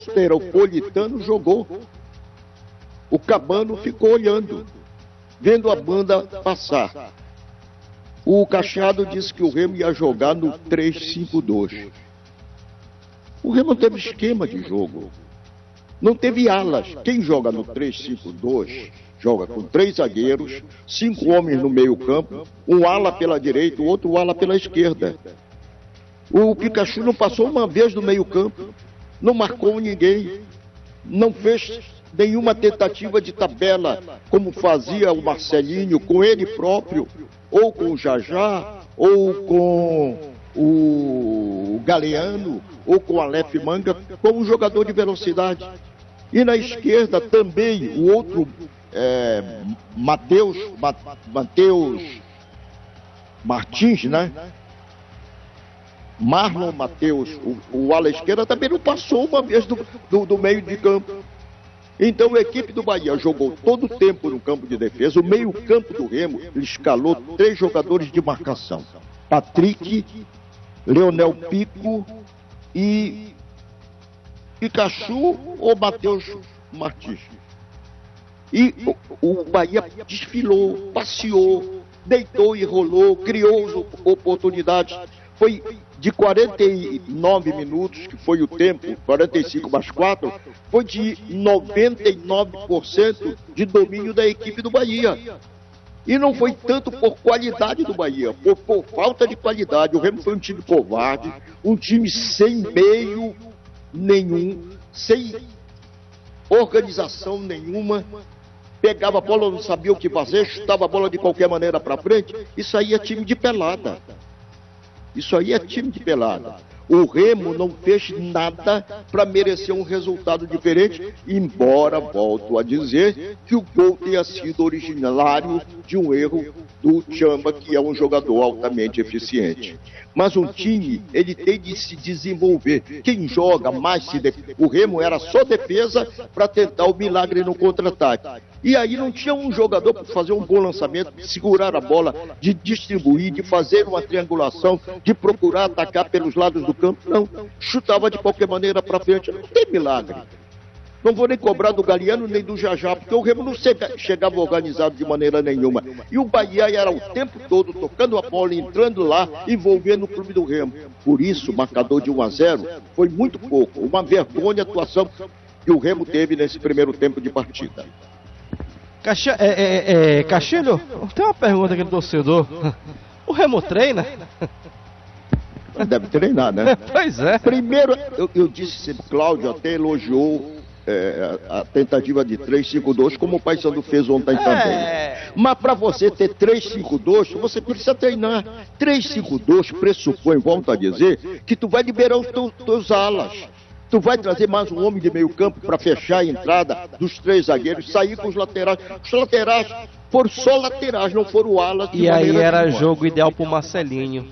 Soteropolitano jogou. O Cabano ficou olhando, vendo a banda passar. O Cacheado disse que o Remo ia jogar no 3-5-2. O Remo não teve esquema de jogo. Não teve alas. Quem joga no 3-5-2 joga com 3 zagueiros, 5 homens no meio campo, um ala pela direita, o outro ala pela esquerda. O Pikachu não passou uma vez no meio campo, não marcou ninguém, não fez nenhuma tentativa de tabela, como fazia o Marcelinho com ele próprio, ou com o Jajá, ou com o Galeano, ou com o Aleph Manga, como jogador de velocidade. E na esquerda também o outro Matheus Martins, né? Marlon Matheus, o ala esquerda também não passou uma vez do meio de campo. Então a equipe do Bahia jogou todo o tempo no campo de defesa. O meio campo do Remo, ele escalou 3 jogadores de marcação: Patrick, Leonel Pico e Pikachu ou Matheus Martins. E o Bahia desfilou, passeou, deitou e rolou, criou oportunidades. Foi de 49 minutos, que foi o tempo, 45 mais 4, foi de 99% de domínio da equipe do Bahia. E não foi tanto por qualidade do Bahia, por falta de qualidade. O Remo foi um time covarde, um time sem meio nenhum, sem organização nenhuma. Pegava a bola, não sabia o que fazer, chutava a bola de qualquer maneira para frente. Isso aí é time de pelada. Isso aí é time de pelada. O Remo não fez nada para merecer um resultado diferente, embora, volto a dizer, que o gol tenha sido originário de um erro do Tchamba, que é um jogador altamente eficiente. Mas um time, ele tem de se desenvolver. Quem joga mais o Remo era só defesa para tentar o milagre no contra-ataque. E aí não tinha um jogador para fazer um bom lançamento, de segurar a bola, de distribuir, de fazer uma triangulação, de procurar atacar pelos lados do campo. Não, chutava de qualquer maneira para frente. Não tem milagre. Não vou nem cobrar do Galeano nem do Jajá, porque o Remo não chegava organizado de maneira nenhuma. E o Bahia era o tempo todo tocando a bola, entrando lá, envolvendo o clube do Remo. Por isso, o marcador de 1-0 foi muito pouco. Uma vergonha a atuação que o Remo teve nesse primeiro tempo de partida. Castilho, tem uma pergunta aqui do torcedor. O Remo treina? Deve treinar, né? Pois é. Primeiro, eu disse sempre, Cláudio até elogiou a tentativa de 3-5-2, como o Paysandu fez ontem também. Mas para você ter 3-5-2, você precisa treinar. 3-5-2 pressupõe, volto a dizer, que tu vai liberar os teus alas. Tu vai trazer mais um homem de meio campo para fechar a entrada dos 3 zagueiros, sair com os laterais. Os laterais foram só laterais, não foram alas. E aí era jogo ideal pro Marcelinho.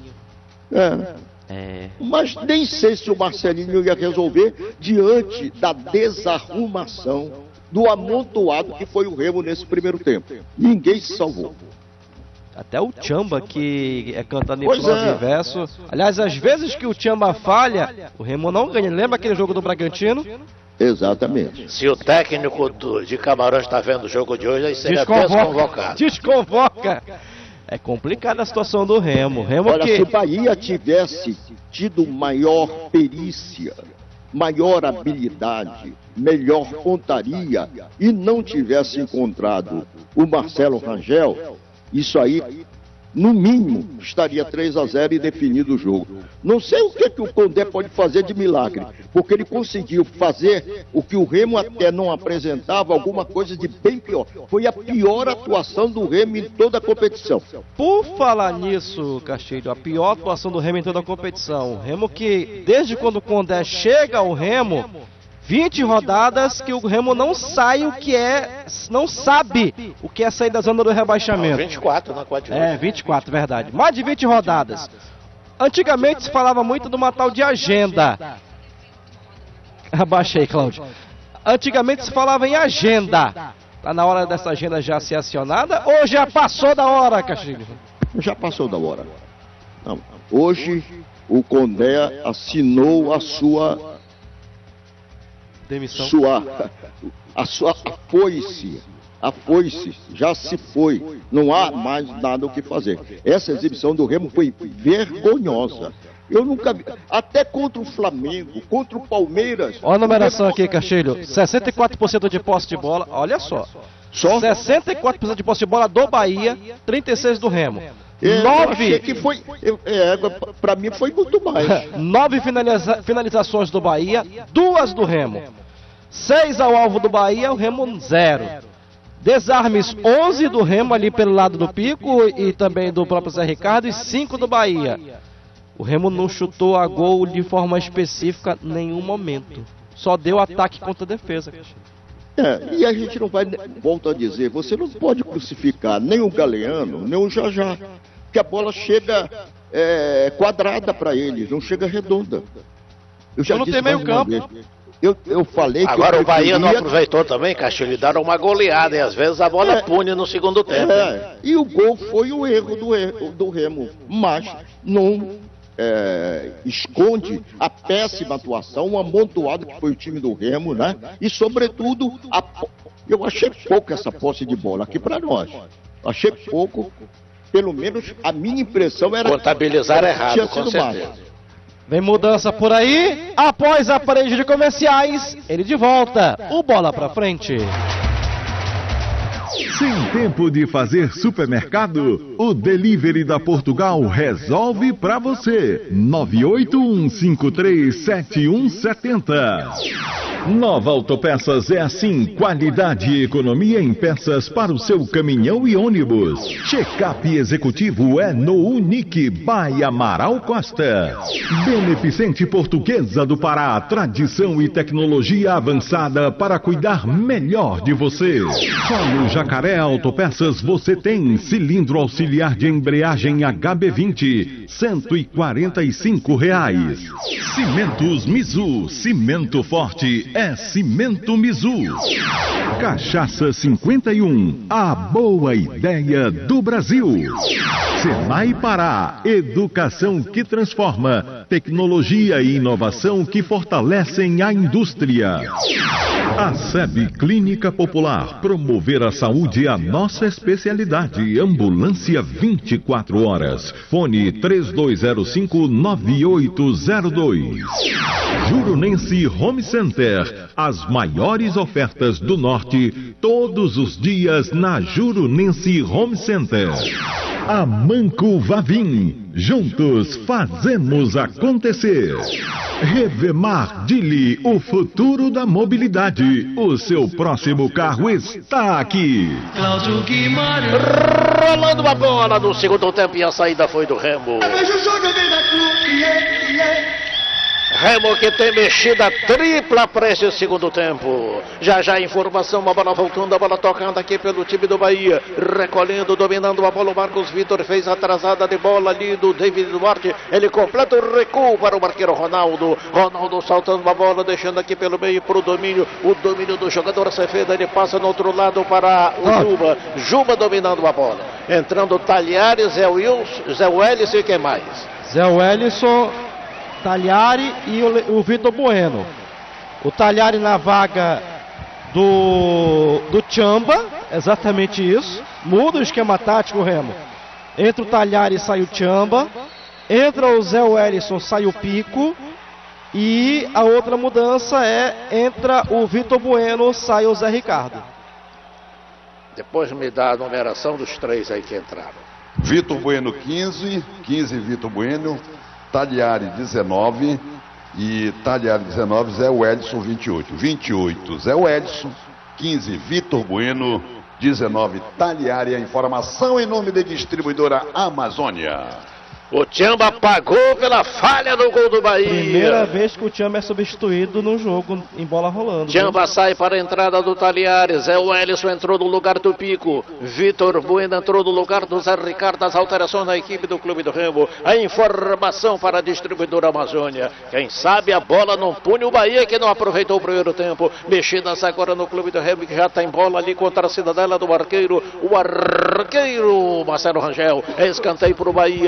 Mas nem sei se o Marcelinho ia resolver diante da desarrumação, do amontoado que foi o Remo nesse primeiro tempo. Ninguém se salvou. Até o Tchamba, que é cantando em prosa e verso. Aliás, às vezes que o Tchamba falha, o Remo não ganha. Lembra aquele jogo do Bragantino? Exatamente. Se o técnico de Camarões está vendo o jogo de hoje, aí seria desconvocado. Desconvoca! É complicada a situação do Remo. Olha, se o Bahia tivesse tido maior perícia, maior habilidade, melhor pontaria e não tivesse encontrado o Marcelo Rangel, isso aí, no mínimo, estaria 3-0 e definido o jogo. Não sei o que o Condé pode fazer de milagre, porque ele conseguiu fazer o que o Remo até não apresentava, alguma coisa de bem pior. Foi a pior atuação do Remo em toda a competição. Por falar nisso, Castilho, a pior atuação do Remo em toda a competição. O Remo que, desde quando o Condé chega ao Remo, 20 rodadas que o Remo não sai não sabe o que é sair da zona do rebaixamento. 24, na 4 de 24, verdade. Mais de 20 rodadas. Antigamente se falava muito de uma tal de agenda. Abaixei, Cláudio. Antigamente se falava em agenda. Tá na hora dessa agenda já ser acionada ou já passou da hora, Castilho? Já passou da hora. Não. Hoje o Condé assinou a sua demissão. A sua foi-se, já se foi, não há mais nada o que fazer. Essa exibição do Remo foi vergonhosa. Eu nunca vi, até contra o Flamengo, contra o Palmeiras. Olha a numeração aqui, Castilho, 64% de posse de bola, olha só. 64% de posse de bola do Bahia, 36% do Remo. 9 que foi, para mim foi muito mais. 9 finalizações do Bahia, 2 do Remo. 6 ao alvo do Bahia, o Remo 0. Desarmes 11 do Remo ali pelo lado do Pico e também do próprio Zé Ricardo e 5 do Bahia. O Remo não chutou a gol de forma específica em nenhum momento. Só deu ataque contra a defesa. E a gente não vai, volto a dizer, você não pode crucificar nem o Galeano, nem o Jajá, porque a bola chega quadrada para eles, não chega redonda. Eu já não disse tem meio campo. Eu falei que agora o Bahia não aproveitou também, Castilho, deram uma goleada e às vezes a bola pune no segundo tempo. E o gol foi o erro do Remo, mas não esconde a péssima atuação, o amontoado que foi o time do Remo, né? E sobretudo, eu achei pouco essa posse de bola aqui para nós. Achei pouco, pelo menos a minha impressão era... Contabilizar errado, com certeza. Mais. Vem mudança por aí, após a parede de comerciais, ele de volta, o Bola pra Frente. Sem tempo de fazer supermercado, o Delivery da Portugal resolve pra você. 981537170. Nova Autopeças é assim, qualidade e economia em peças para o seu caminhão e ônibus. Check-up executivo é no Unique by Amaral Costa. Beneficente Portuguesa do Pará, tradição e tecnologia avançada para cuidar melhor de você. Só no Jacaré Autopeças você tem cilindro auxiliar de embreagem HB20, R$145. Cimentos Mizu, cimento forte é Cimento Mizu. Cachaça 51, a boa ideia do Brasil. Senai Pará, educação que transforma, tecnologia e inovação que fortalecem a indústria. A SEB Clínica Popular, promover a saúde é a nossa especialidade. Ambulância 24 horas. Fone 3205-9802. Jurunense Home Center, as maiores ofertas do Norte, todos os dias na Jurunense Home Center. Amanco Vavim, juntos fazemos acontecer. Revemar Dili, o futuro da mobilidade. O seu próximo carro está aqui. Rolando uma bola no segundo tempo e a saída foi do Remo. Remo que tem mexida tripla para esse segundo tempo. Já a informação, a bola voltando, a bola tocando aqui pelo time do Bahia. Recolhendo, dominando a bola, o Marcos Vitor fez a atrasada de bola ali do David Duarte. Ele completa o recuo para o marqueiro Ronaldo. Ronaldo saltando a bola, deixando aqui pelo meio para o domínio. O domínio do jogador Cefeda, ele passa no outro lado para o Juba. Juba dominando a bola. Entrando Talhares, Zé Wellison e quem mais? Zé Wellison, Talhari e o Vitor Bueno. O Talhari na vaga do Chamba, exatamente isso. Muda o esquema tático, Remo. Entra o Talhari e sai o Chamba. Entra o Zé Wellison, sai o Pico. E a outra mudança entra o Vitor Bueno, sai o Zé Ricardo. Depois me dá a numeração dos três aí que entraram. Vitor Bueno 15 Vitor Bueno. Talhari 19 e Talhari 19, Zé Wellison 28. 28 Zé Wellison, 15 Vitor Bueno, 19 Talhari. A informação em nome da distribuidora Amazônia. O Chamba pagou pela falha do gol do Bahia. Primeira vez que o Chamba é substituído no jogo em bola rolando. Chamba sai para a entrada do Talhares. Zé Wellison entrou no lugar do Pico. Vitor Bueno entrou no lugar do Zé Ricardo. As alterações na equipe do Clube do Remo. A informação para a distribuidora Amazônia. Quem sabe a bola não pune o Bahia, que não aproveitou o primeiro tempo. Mexidas agora no Clube do Remo, que já está em bola ali contra a cidadela do arqueiro. O arqueiro Marcelo Rangel. É escanteio para o Bahia. É o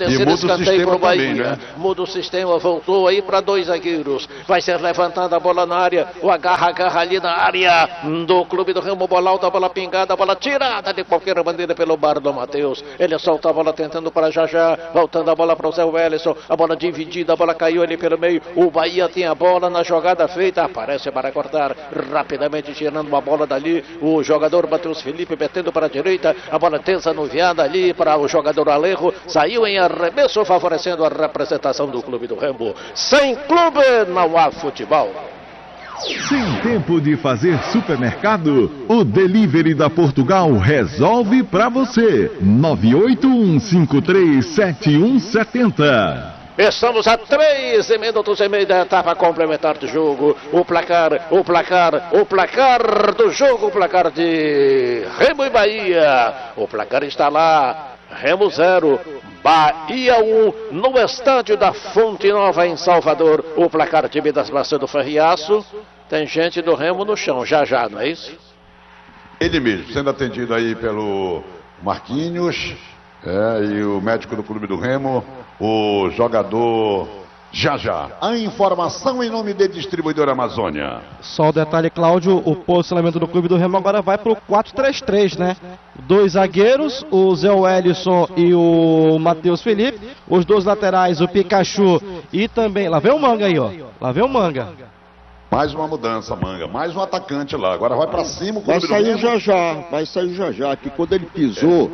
vencido, escanteio para o Bahia. Também, né? Muda o sistema, voltou aí para 2 zagueiros. Vai ser levantada a bola na área. O agarra ali na área do Clube do Remo. Bola alta, bola pingada, bola tirada de qualquer maneira pelo Bardo Matheus. Ele solta a bola tentando para já. Voltando a bola para o Zé Wellison. A bola dividida, a bola caiu ali pelo meio. O Bahia tem a bola na jogada feita. Aparece para cortar rapidamente, tirando uma bola dali. O jogador Matheus Felipe metendo para a direita. A bola tensa anuviada ali para o jogador Alejo. Saiu em arremesso, favorecendo a representação do Clube do Remo. Sem clube, não há futebol. Sem tempo de fazer supermercado, o Delivery da Portugal resolve pra você. 981537170. Estamos a 3 minutos e meio da etapa complementar do jogo. O placar do jogo, o placar de Remo e Bahia. O placar está lá, Remo 0, Bahia 1, no estádio da Fonte Nova em Salvador. O placar time das maçãs do Ferriaço. Tem gente do Remo no chão, já, não é isso? Ele mesmo, sendo atendido aí pelo Marquinhos, e o médico do Clube do Remo, o jogador já. A informação em nome de Distribuidora Amazônia. Só o detalhe, Cláudio, o posicionamento do Clube do Remo agora vai pro 4-3-3, né? 2 zagueiros, o Zé Wellison e o Matheus Felipe. Os 2 laterais, o Pikachu e também... Lá vem o Manga aí, ó. Lá vem o Manga. Mais uma mudança, Manga. Mais um atacante lá. Agora vai pra cima o Clube do Remo. Vai sair já. Que quando ele pisou...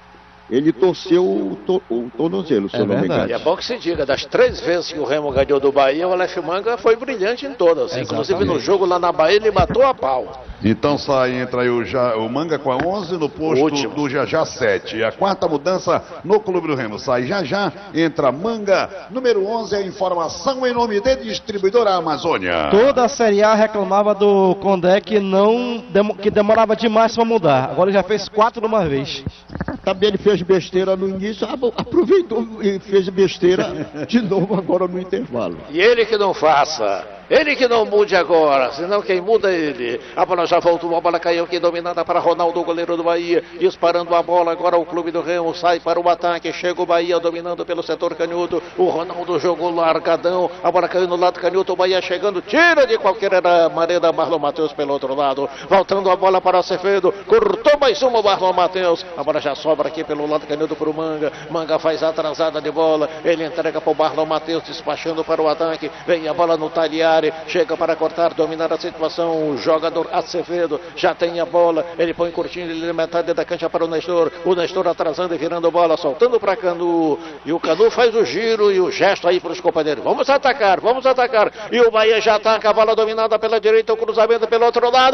Ele torceu o tornozelo, se eu não me engano. E é bom que se diga, das 3 vezes que o Remo ganhou do Bahia, o Aleph Manga foi brilhante em todas. Inclusive no jogo lá na Bahia, ele matou a pau. Então entra aí o Manga com a 11, no posto do Já 7. E a 4ª mudança no Clube do Remo. Sai Já, entra Manga, número 11, a informação em nome de Distribuidora Amazônia. Toda a Série A reclamava do Condé que demorava demais para mudar. Agora ele já fez 4 de uma vez. Também ele fez besteira no início, aproveitou e fez besteira de novo agora no intervalo. E ele que não faça. Ele que não mude agora, senão quem muda é ele. A bola já voltou, a bola caiu aqui, dominada para Ronaldo, goleiro do Bahia. Disparando a bola, agora o Clube do Remo sai para o ataque. Chega o Bahia dominando pelo setor canhoto. O Ronaldo jogou largadão. A bola caiu no lado canhoto, o Bahia chegando. Tira de qualquer maneira Marlon Matheus pelo outro lado. Voltando a bola para o Acevedo. Cortou mais uma o Marlon Matheus. A bola já sobra aqui pelo lado canhoto para o Manga. Manga faz a atrasada de bola. Ele entrega para o Marlon Matheus, despachando para o ataque. Vem a bola no talhar. Chega para cortar, dominar a situação. O jogador Acevedo já tem a bola. Ele põe curtinho na metade da cancha para o Nestor. O Nestor atrasando e virando bola, soltando para Canu. E o Canu faz o giro e o gesto aí para os companheiros. Vamos atacar. E o Bahia já ataca, a bola dominada pela direita, o cruzamento pelo outro lado.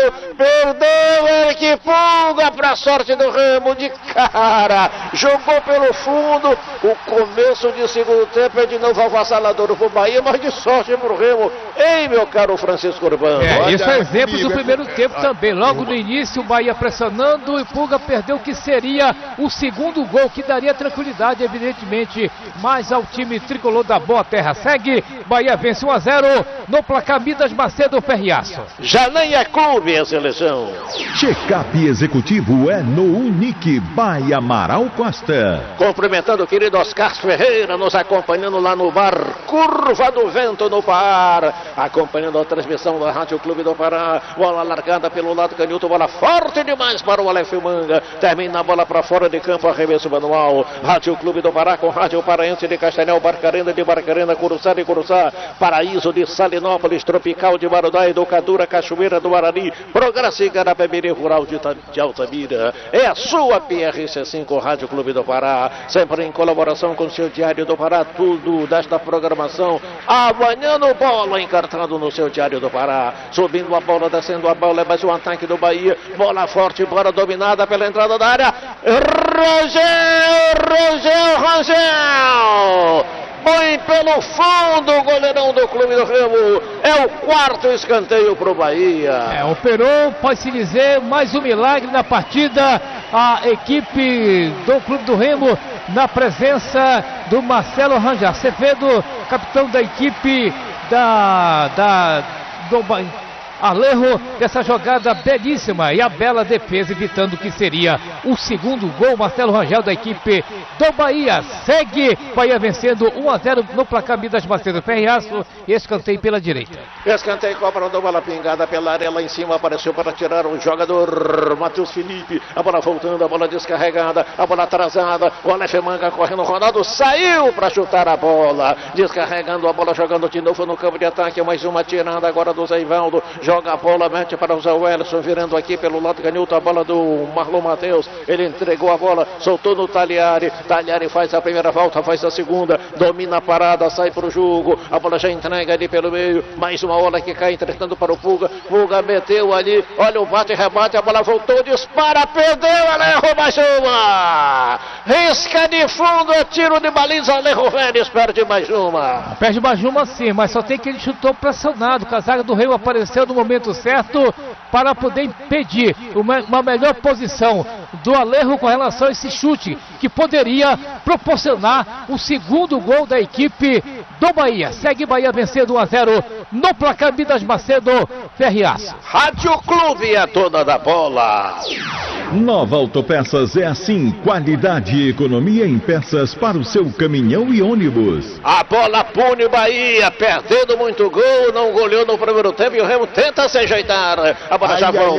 Perdeu ele, que fuga para a sorte do Remo de cara. Jogou pelo fundo. O começo de segundo tempo é de novo avassalador para o Bahia, mas de sorte para o Remo. Ei, meu caro Francisco Urbano. Isso é exemplo do primeiro tempo também. Logo no início, o Bahia pressionando e Puga perdeu o que seria o segundo gol, que daria tranquilidade, evidentemente, mais ao time tricolor da Boa Terra. Segue, Bahia vence 1-0 no placar Midas Macedo Ferriaço. Já nem é clube a seleção. Check-up executivo é no Unique by Amaral Costa. Cumprimentando o querido Oscar Ferreira, nos acompanhando lá no bar Curva do Vento no Par. Acompanhando a transmissão da Rádio Clube do Pará. Bola largada pelo lado canhoto, bola forte demais para o Aleph Manga. Termina a bola para fora de campo, arremesso manual. Rádio Clube do Pará com Rádio Paraense de Castanhal, Barcarena de Barcarena, Curuçá de Curuçá, Paraíso de Salinópolis, Tropical de Marudá, Educadora, Cachoeira do Arari, Progresso Garapebiri Rural de Altamira. É a sua PRC5 Rádio Clube do Pará, sempre em colaboração com o seu Diário do Pará, tudo desta programação. Amanhã no bola encartado no seu Diário do Pará, subindo a bola, descendo a bola, é mais um ataque do Bahia, bola forte, bola dominada pela entrada da área. Rangel! Põe pelo fundo o goleirão do Clube do Remo. É o 4º escanteio para o Bahia. Operou, pode-se dizer, mais um milagre na partida. A equipe do Clube do Remo, na presença do Marcelo Rangel Acevedo, capitão da equipe Alejo dessa jogada belíssima e a bela defesa, evitando que seria o segundo gol. Marcelo Rangel da equipe do Bahia. Segue Bahia vencendo 1-0 no placar Midas Macedo. Ferriaço, escanteio pela direita. Escanteio, cobrando a bola pingada pela área lá em cima, apareceu para tirar o jogador Matheus Felipe. A bola voltando, a bola descarregada, a bola atrasada. O Aleph Manga correndo, Ronaldo saiu para chutar a bola. Descarregando a bola, jogando de novo no campo de ataque. Mais uma tirada agora do Zé Ivaldo. Joga a bola, mete para o Zé Wellison, virando aqui pelo lado canhoto a bola do Marlon Matheus. Ele entregou a bola, soltou no Tagliari. Tagliari faz a primeira volta, faz a segunda, domina a parada, sai para o jogo. A bola já entrega ali pelo meio. Mais uma bola que cai, entregando para o Pulga. Pulga meteu ali, olha o bate e rebate. A bola voltou, dispara, perdeu. Alejo mais uma. Risca de fundo, é tiro de baliza. Alejo Vélez perde mais uma. Perde mais uma sim, mas só tem que ele chutou pressionado. A zaga do Remo apareceu no momento certo para poder impedir uma melhor posição do Alejo com relação a esse chute que poderia proporcionar o segundo gol da equipe do Bahia. Segue Bahia vencendo 1-0 no placar Midas Macedo. Ferriaço. Rádio Clube é dona da bola. Nova Autopeças é assim, qualidade e economia em peças para o seu caminhão e ônibus. A bola pune Bahia, perdendo muito gol, não goleou no primeiro tempo e o Remo tenta se ajeitar. A bola já volta.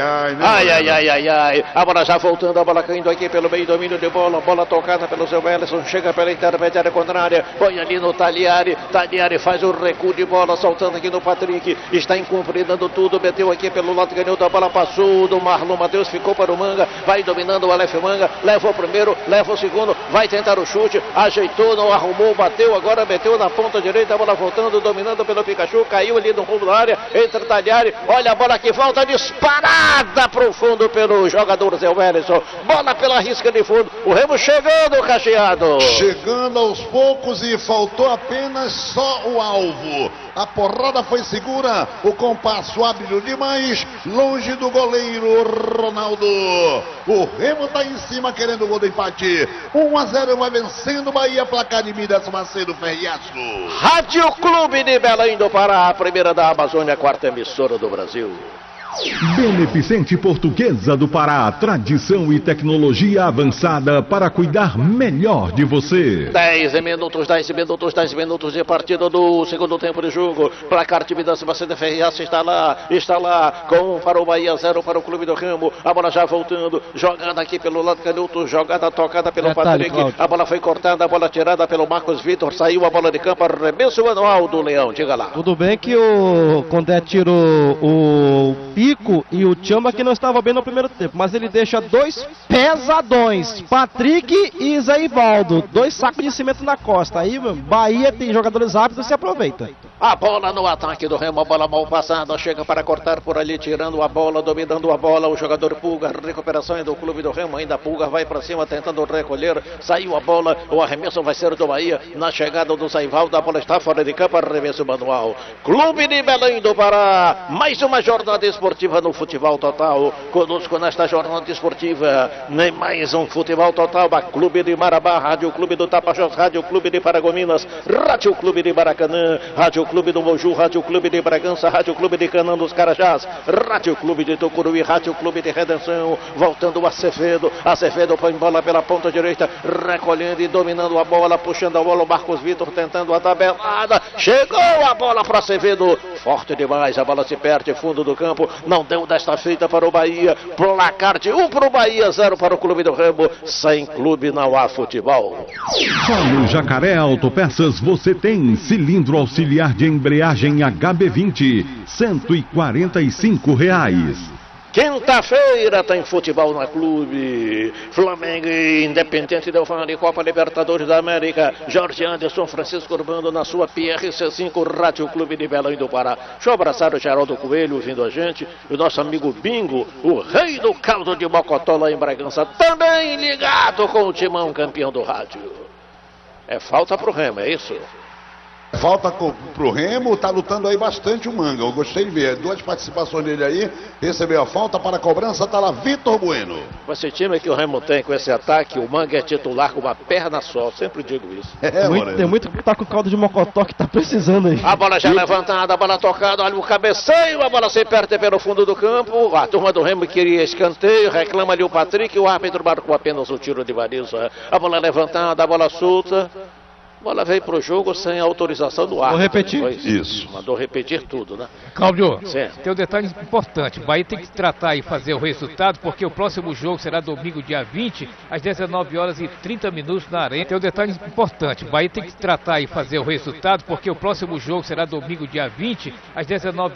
Ai. A bola já voltando, a bola caindo aqui pelo meio, domínio de bola, bola tocada pelo Zé Wellison, chega pela intermediária contrária, põe ali no Tagliari. Tagliari faz o recuo de bola, soltando aqui no Patrick, está incumpridando tudo, meteu aqui pelo lado, ganhou da bola, passou do Marlon Matheus, ficou para o Manga, vai dominando o Aleph Manga, leva o primeiro, leva o segundo, vai tentar o chute, ajeitou, não arrumou, bateu, agora meteu na ponta direita, a bola voltando, dominando pelo Pikachu, caiu ali no rumo da área, entra Tagliari, olha a bola que volta, disparada para o fundo pelo jogador Zé Wellison, bola pela risca de fundo, o Remo chegando, Cacheado. Chegando aos poucos e faltou apenas só o alvo. A porrada foi segura, o compasso abriu demais, longe do goleiro Ronaldo. O Remo está em cima querendo o gol do empate. 1-0 vai vencendo o Bahia, placar de Midas Macedo. Ferriaço. Rádio Clube de Belém do Pará, a primeira da Amazônia, a quarta emissora do Brasil. Beneficente Portuguesa do Pará, tradição e tecnologia avançada para cuidar melhor de você. 10 minutos de partida do segundo tempo de jogo. Placar de Midas Macedo. Ferriaço está lá, com 1 para o Bahia, 0 para o Clube do Remo. A bola já voltando, jogada aqui pelo lado canhoto, jogada tocada pelo Patrick. Cláudio. A bola foi cortada, a bola tirada pelo Marcos Vitor, saiu a bola de campo, arremesso manual do Leão, diga lá. Tudo bem que o Condé tirou o Pico e o Tchamba que não estava bem no primeiro tempo, mas ele deixa dois pesadões, Patrick e Zé Ivaldo, 2 sacos de cimento na costa. Aí Bahia tem jogadores rápidos e se aproveita. A bola no ataque do Remo, a bola mal passada, chega para cortar por ali, tirando a bola, dominando a bola, o jogador Pulga, recuperação é do Clube do Remo, ainda Pulga vai para cima tentando recolher, saiu a bola, o arremesso vai ser do Bahia, na chegada do Zé Ivaldo, a bola está fora de campo, arremesso manual. Clube de Belém do Pará, mais uma jornada esportiva no Futebol Total, conosco nesta jornada esportiva, nem mais um Futebol Total, a Clube de Marabá, Rádio Clube do Tapajós, Rádio Clube de Paragominas, Rádio Clube de Maracanã, Rádio Clube do Moju, Rádio Clube de Bragança, Rádio Clube de Canaã dos Carajás, Rádio Clube de Tucuruí, Rádio Clube de Redenção, voltando o Acevedo põe bola pela ponta direita, recolhendo e dominando a bola, puxando a bola, o Marcos Vitor tentando a tabelada, chegou a bola para Acevedo, forte demais, a bola se perde, fundo do campo, não deu desta feita para o Bahia, placar de 1 para o Bahia, 0 para o Clube do Remo, sem clube não há futebol. Só no Jacaré Autopeças você tem cilindro auxiliar de embreagem HB20, R$145. Quinta-feira tem futebol na Clube. Flamengo e Independente Del Valle, Copa Libertadores da América. Jorge Anderson, Francisco Urbano na sua PRC5, Rádio Clube de Belém do Pará. Deixa eu abraçar o Geraldo Coelho ouvindo a gente. O nosso amigo Bingo, o rei do caldo de Mocotó lá em Bragança, também ligado com o Timão, campeão do rádio. É falta pro Remo, é isso? Falta pro Remo, tá lutando aí bastante o Manga. Eu gostei de ver. 2 participações dele aí. Recebeu a falta para a cobrança, tá lá Vitor Bueno. Esse time que o Remo tem com esse ataque, o Manga é titular com uma perna só. Eu sempre digo isso. Tem muito que tá com caldo de mocotó que tá precisando aí. A bola já levantada, a bola tocada, olha o cabeceio, a bola se perde pelo fundo do campo. A turma do Remo queria escanteio, reclama ali o Patrick, o árbitro marcou apenas o tiro de baliza. A bola levantada, a bola solta. A bola veio pro jogo sem autorização do árbitro. Vou repetir. Isso. Mandou repetir tudo, né? Cláudio, Sim. tem um detalhe importante. O Bahia tem que tratar e fazer o resultado, porque o próximo jogo será domingo, dia 20, às 19 horas e 30 minutos na Arena. Tem um detalhe importante. O Bahia tem que tratar e fazer o resultado, porque o próximo jogo será domingo, dia 20, às 19